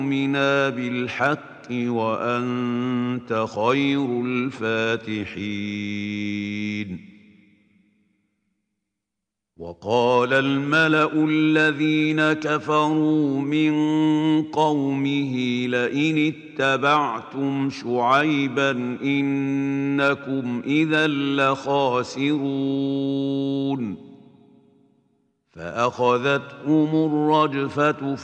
قومنا بالحق وأنت خير الفاتحين. وقال الملأ الذين كفروا من قومه لئن اتبعتم شعيبا إنكم إذا لخاسرون. فأخذتهم الرجفة